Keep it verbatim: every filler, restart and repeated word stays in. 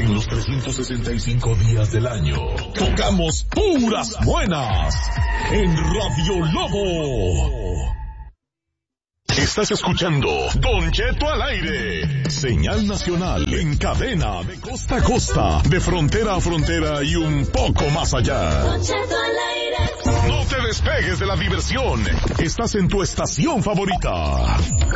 los trescientos sesenta y cinco días del año, tocamos puras buenas en Radio Lobo. Estás escuchando Don Cheto al aire. Señal nacional en cadena de costa a costa, de frontera a frontera y un poco más allá. Don Cheto al aire. No te despegues de la diversión. Estás en tu estación favorita.